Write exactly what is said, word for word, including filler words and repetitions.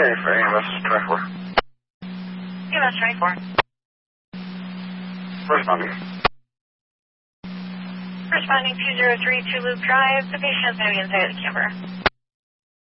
Okay, for A M S twenty-four. A M S twenty-four. Responding. Responding two zero three, two Loop Drive. The patient is moving inside the camper.